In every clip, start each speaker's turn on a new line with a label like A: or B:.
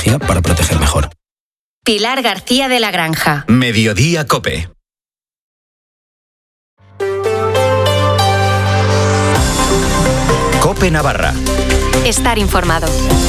A: tecnología para proteger mejor.
B: Pilar García de la Granja.
C: Mediodía COPE. COPE Navarra.
B: Estar informado.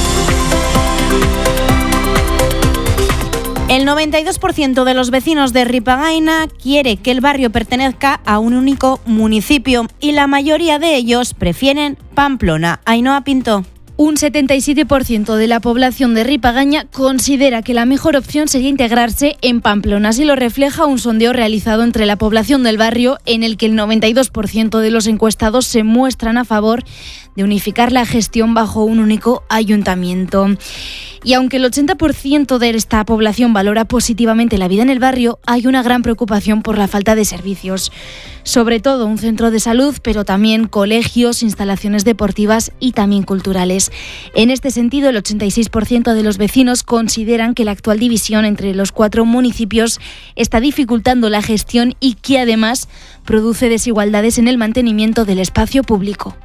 D: El 92% de los vecinos de Ripagaina quiere que el barrio pertenezca a un único municipio y la mayoría de ellos prefieren Pamplona. Ainhoa Pinto.
E: Un 77% de la población de Ripagaina considera que la mejor opción sería integrarse en Pamplona. Así lo refleja un sondeo realizado entre la población del barrio, en el que el 92% de los encuestados se muestran a favor de unificar la gestión bajo un único ayuntamiento. Y aunque el 80% de esta población valora positivamente la vida en el barrio, hay una gran preocupación por la falta de servicios. Sobre todo un centro de salud, pero también colegios, instalaciones deportivas y también culturales. En este sentido, el 86% de los vecinos consideran que la actual división entre los 4 municipios está dificultando la gestión y que además produce desigualdades en el mantenimiento del espacio público.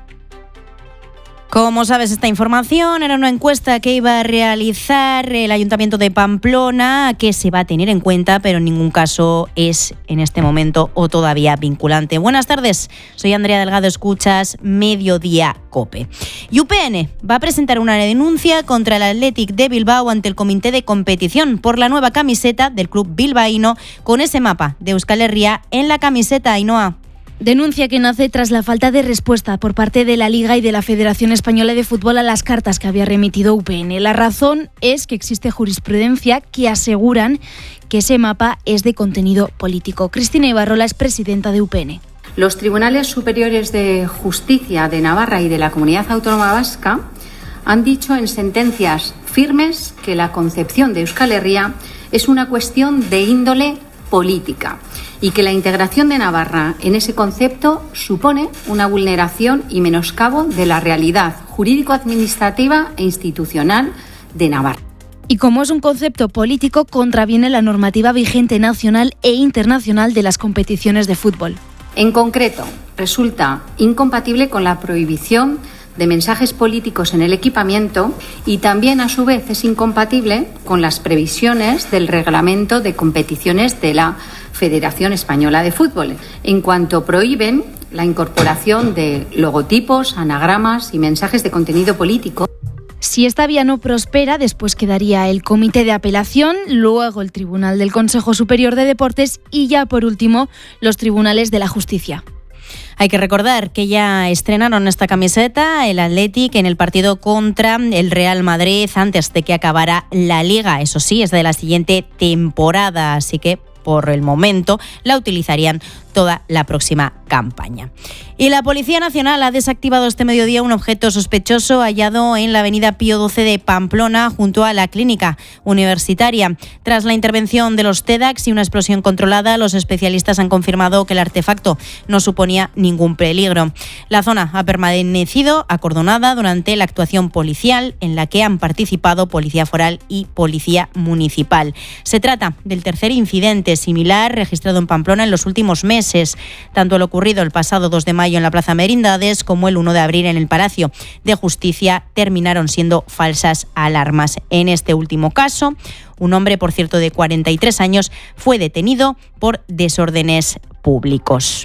D: Como sabes, esta información era una encuesta que iba a realizar el Ayuntamiento de Pamplona, que se va a tener en cuenta, pero en ningún caso es en este momento o todavía vinculante. Buenas tardes, soy Andrea Delgado, escuchas Mediodía COPE. Y UPN va a presentar una denuncia contra el Athletic de Bilbao ante el Comité de Competición por la nueva camiseta del club bilbaíno con ese mapa de Euskal Herria en la camiseta. Ainhoa.
E: Denuncia que nace tras la falta de respuesta por parte de la Liga y de la Federación Española de Fútbol a las cartas que había remitido UPN. La razón es que existe jurisprudencia que aseguran que ese mapa es de contenido político. Cristina Ibarrola es presidenta de UPN.
F: Los tribunales superiores de justicia de Navarra y de la Comunidad Autónoma Vasca han dicho en sentencias firmes que la concepción de Euskal Herria es una cuestión de índole política y que la integración de Navarra en ese concepto supone una vulneración y menoscabo de la realidad jurídico-administrativa e institucional de Navarra.
E: Y como es un concepto político, contraviene la normativa vigente nacional e internacional de las competiciones de fútbol.
F: En concreto, resulta incompatible con la prohibición de mensajes políticos en el equipamiento y también, a su vez, es incompatible con las previsiones del reglamento de competiciones de la Federación Española de Fútbol, en cuanto prohíben la incorporación de logotipos, anagramas y mensajes de contenido político.
E: Si esta vía no prospera, después quedaría el Comité de Apelación, luego el Tribunal del Consejo Superior de Deportes y ya, por último, los Tribunales de la Justicia.
D: Hay que recordar que ya estrenaron esta camiseta el Athletic en el partido contra el Real Madrid antes de que acabara la Liga. Eso sí, es de la siguiente temporada, así que por el momento la utilizarían toda la próxima campaña. Y la Policía Nacional ha desactivado este mediodía un objeto sospechoso hallado en la avenida Pío XII de Pamplona junto a la clínica universitaria. Tras la intervención de los TEDx y una explosión controlada, los especialistas han confirmado que el artefacto no suponía ningún peligro. La zona ha permanecido acordonada durante la actuación policial en la que han participado Policía Foral y Policía Municipal. Se trata del tercer incidente similar registrado en Pamplona en los últimos meses. Tanto lo ocurrido el pasado 2 de mayo en la Plaza Merindades como el 1 de abril en el Palacio de Justicia terminaron siendo falsas alarmas. En este último caso, un hombre, por cierto, de 43 años, fue detenido por desórdenes públicos.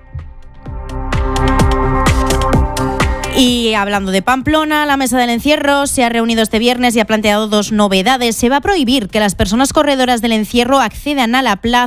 D: Y hablando de Pamplona, la Mesa del Encierro se ha reunido este viernes y ha planteado 2 novedades. Se va a prohibir que las personas corredoras del encierro accedan a la plaza